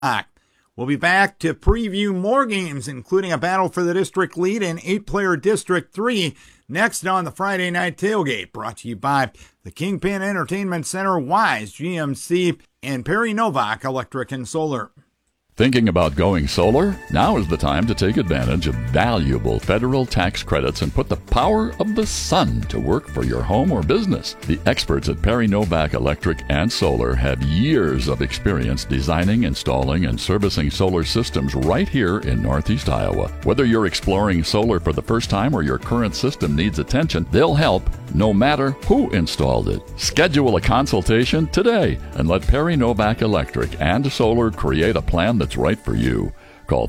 We'll be back to preview more games, including a battle for the district lead in 8-player District 3, next on the Friday Night Tailgate, brought to you by the Kingpin Entertainment Center, Wise GMC, and Perry Novak Electric and Solar. Thinking about going solar? Now is the time to take advantage of valuable federal tax credits and put the power of the sun to work for your home or business. The experts at Perry Novak Electric and Solar have years of experience designing, installing, and servicing solar systems right here in Northeast Iowa. Whether you're exploring solar for the first time or your current system needs attention, they'll help no matter who installed it. Schedule a consultation today and let Perry Novak Electric and Solar create a plan that's right for you. Call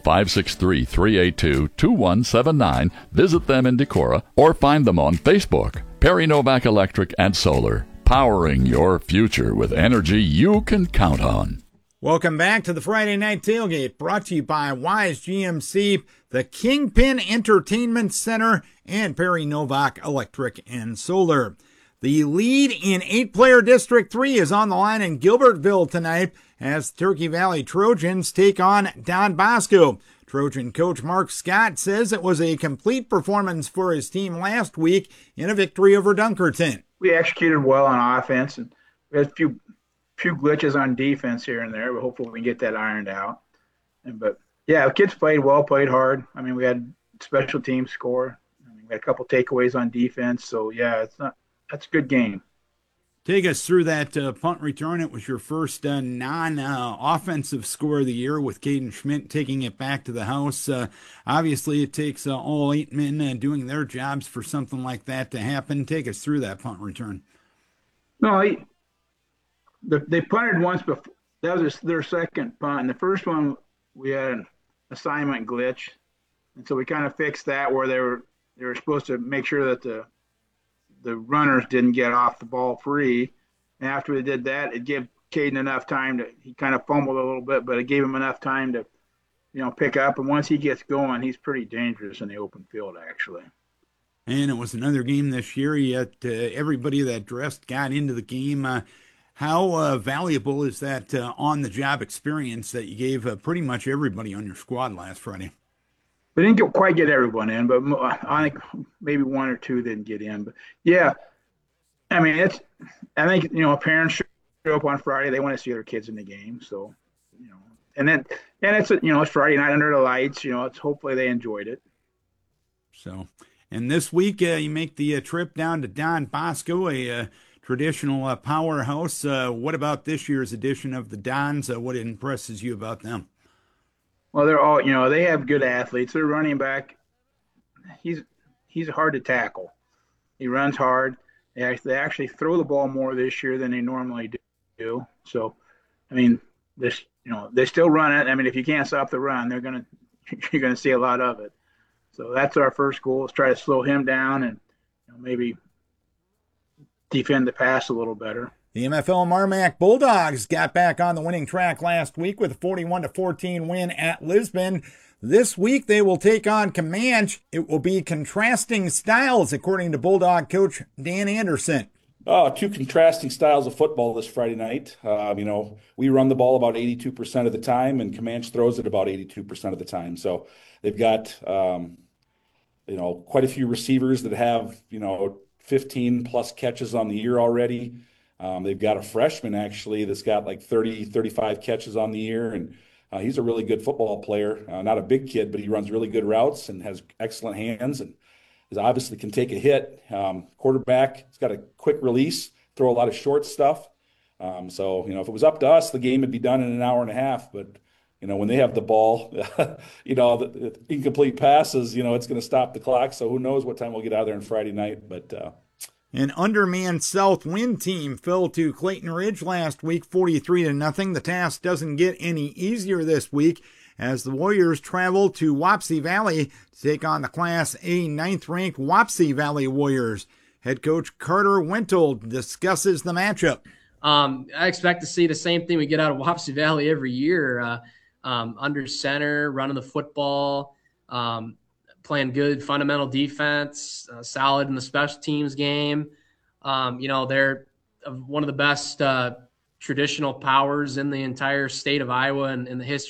563-382-2179, visit them in Decorah, or find them on Facebook. Perry Novak Electric and Solar, powering your future with energy you can count on. Welcome back to the Friday Night Tailgate, brought to you by Wise GMC, the Kingpin Entertainment Center, and Perry Novak Electric and Solar. The lead in 8-player District 3 is on the line in Gilbertville tonight as Turkey Valley Trojans take on Don Bosco. Trojan coach Mark Scott says it was a complete performance for his team last week in a victory over Dunkerton. We executed well on offense, and we had a few glitches on defense here and there, but hopefully we can get that ironed out. But yeah, the kids played well, played hard. I mean, we had special teams score. We had a couple takeaways on defense, so yeah, that's a good game. Take us through that punt return. It was your first non-offensive score of the year with Caden Schmidt taking it back to the house. Obviously, it takes all 8 men doing their jobs for something like that to happen. Take us through that punt return. No, they punted once before. That was their second punt. And the first one, we had an assignment glitch, and so we kind of fixed that where they were supposed to make sure that the runners didn't get off the ball free. And after we did that, it gave Caden enough time he kind of fumbled a little bit, but it gave him enough time to, pick up. And once he gets going, he's pretty dangerous in the open field, actually. And it was another game this year, yet everybody that dressed got into the game. How valuable is that on-the-job experience that you gave pretty much everybody on your squad last Friday? We didn't quite get everyone in, but I think maybe one or two didn't get in. But yeah, I mean, I think parents show up on Friday. They want to see their kids in the game, so and it's it's Friday night under the lights. It's hopefully they enjoyed it. So, and this week you make the trip down to Don Bosco, a traditional powerhouse. What about this year's edition of the Dons? What impresses you about them? Well, they're all, they have good athletes. Their running back, he's hard to tackle. He runs hard. They actually throw the ball more this year than they normally do. So, I mean, they still run it. I mean, if you can't stop the run, you're gonna see a lot of it. So that's our first goal, is try to slow him down and maybe defend the pass a little better. The MFL Marmac Bulldogs got back on the winning track last week with a 41-14 win at Lisbon. This week they will take on Comanche. It will be contrasting styles, according to Bulldog coach Dan Anderson. Two contrasting styles of football this Friday night. We run the ball about 82% of the time, and Comanche throws it about 82% of the time. So they've got, quite a few receivers that have, 15 plus catches on the year already. They've got a freshman, actually, that's got like 30, 35 catches on the year, and he's a really good football player. Not a big kid, but he runs really good routes and has excellent hands and obviously can take a hit. Quarterback, he's got a quick release, throw a lot of short stuff. If it was up to us, the game would be done in an hour and a half. But, when they have the ball, the incomplete passes, it's going to stop the clock. So who knows what time we'll get out of there on Friday night. But an undermanned South Wind team fell to Clayton Ridge last week, 43-0. The task doesn't get any easier this week as the Warriors travel to Wapsie Valley to take on the Class A 9th-ranked Wapsie Valley Warriors. Head coach Carter Wintold discusses the matchup. I expect to see the same thing we get out of Wapsie Valley every year. Under center, running the football, playing good fundamental defense, solid in the special teams game. They're one of the best traditional powers in the entire state of Iowa and in the history